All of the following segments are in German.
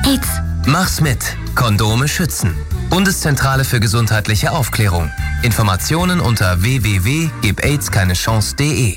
AIDS. Mach's mit. Kondome schützen. Bundeszentrale für gesundheitliche Aufklärung. Informationen unter www.gebaidskeinechance.de.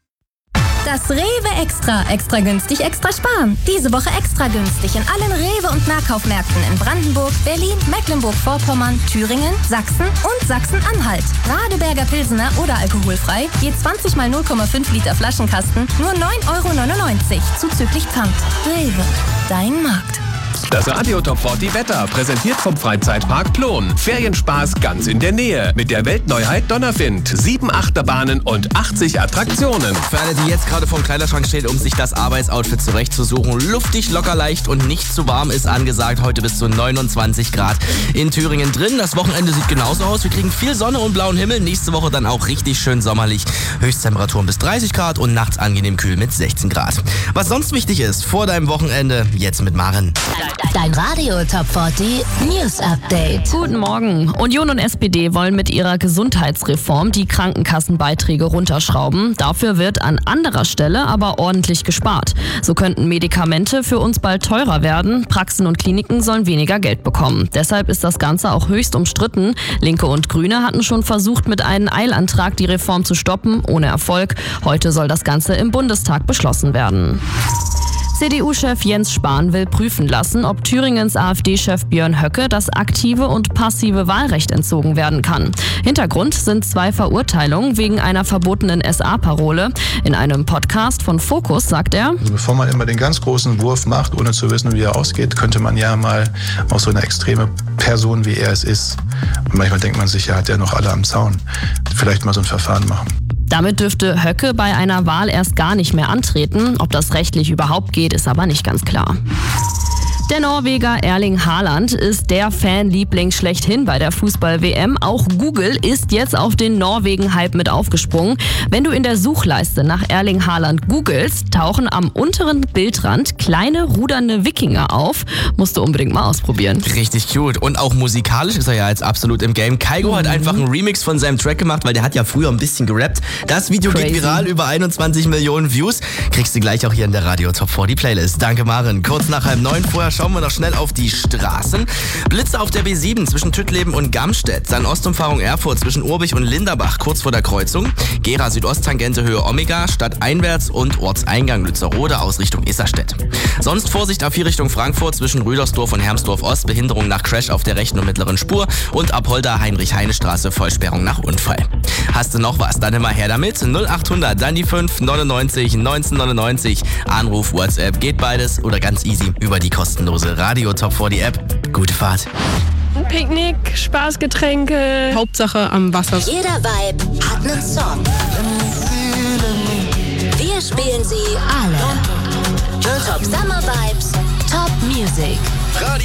Das Rewe Extra. Extra günstig, extra sparen. Diese Woche extra günstig in allen Rewe- und Nahkaufmärkten in Brandenburg, Berlin, Mecklenburg-Vorpommern, Thüringen, Sachsen und Sachsen-Anhalt. Radeberger Pilsener oder alkoholfrei, je 20 mal 0,5 Liter Flaschenkasten, nur 9,99 € zuzüglich Pfand. Rewe, dein Markt. Das Radio Top 40 Wetter, präsentiert vom Freizeitpark Plon. Ferienspaß ganz in der Nähe. Mit der Weltneuheit Donnerwind. 7 Achterbahnen und 80 Attraktionen. Für alle, die jetzt gerade vorm Kleiderschrank stehen, um sich das Arbeitsoutfit zurechtzusuchen. Luftig, locker leicht und nicht zu warm ist angesagt. Heute bis zu 29 Grad in Thüringen drin. Das Wochenende sieht genauso aus. Wir kriegen viel Sonne und blauen Himmel. Nächste Woche dann auch richtig schön sommerlich. Höchsttemperaturen bis 30 Grad und nachts angenehm kühl mit 16 Grad. Was sonst wichtig ist vor deinem Wochenende, jetzt mit Maren. Dein Radio Top 40 News Update. Guten Morgen. Union und SPD wollen mit ihrer Gesundheitsreform die Krankenkassenbeiträge runterschrauben. Dafür wird an anderer Stelle aber ordentlich gespart. So könnten Medikamente für uns bald teurer werden. Praxen und Kliniken sollen weniger Geld bekommen. Deshalb ist das Ganze auch höchst umstritten. Linke und Grüne hatten schon versucht, mit einem Eilantrag die Reform zu stoppen, ohne Erfolg. Heute soll das Ganze im Bundestag beschlossen werden. CDU-Chef Jens Spahn will prüfen lassen, ob Thüringens AfD-Chef Björn Höcke das aktive und passive Wahlrecht entzogen werden kann. Hintergrund sind 2 Verurteilungen wegen einer verbotenen SA-Parole. In einem Podcast von Focus sagt er: Bevor man immer den ganz großen Wurf macht, ohne zu wissen, wie er ausgeht, könnte man ja mal auch so eine extreme Person, wie er es ist, und manchmal denkt man sich, ja, hat er noch alle am Zaun, vielleicht mal so ein Verfahren machen. Damit dürfte Höcke bei einer Wahl erst gar nicht mehr antreten. Ob das rechtlich überhaupt geht, ist aber nicht ganz klar. Der Norweger Erling Haaland ist der Fanliebling schlechthin bei der Fußball-WM. Auch Google ist jetzt auf den Norwegen-Hype mit aufgesprungen. Wenn du in der Suchleiste nach Erling Haaland googelst, tauchen am unteren Bildrand kleine rudernde Wikinger auf. Musst du unbedingt mal ausprobieren. Richtig cute. Und auch musikalisch ist er ja jetzt absolut im Game. Kygo hat einfach einen Remix von seinem Track gemacht, weil der hat ja früher ein bisschen gerappt. Das Video geht viral, über 21 Millionen Views. Kriegst du gleich auch hier in der Radio Top 40 Playlist. Danke, Maren. Kurz nach 8:30 vorher schauen wir noch schnell auf die Straßen. Blitze auf der B7 zwischen Tüttleben und Gamstedt. Dann Ostumfahrung Erfurt zwischen Urbich und Linderbach kurz vor der Kreuzung. Gera Südost-Tangente Höhe Omega, stadteinwärts und Ortseingang Lützerode aus Richtung Isserstedt. Sonst Vorsicht A4 Richtung Frankfurt zwischen Rüdersdorf und Hermsdorf Ost. Behinderung nach Crash auf der rechten und mittleren Spur. Und Apolda Heinrich-Heine-Straße Vollsperrung nach Unfall. Hast du noch was? Dann immer her damit. 0800, dann die 5 99 1999. Anruf, WhatsApp, geht beides oder ganz easy über die kostenlose Radio Top 40 App. Gute Fahrt. Ein Picknick, Spaßgetränke, Hauptsache am Wasser. Jeder Vibe hat einen Song. Wir spielen sie alle. Top Summer Vibes, Top Music.